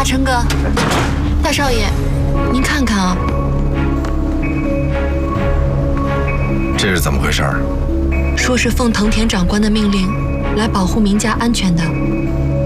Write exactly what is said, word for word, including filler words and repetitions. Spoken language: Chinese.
马成哥，大少爷，您看看啊， 这是怎么回事？ 说是奉藤田长官的命令来保护明家安全的。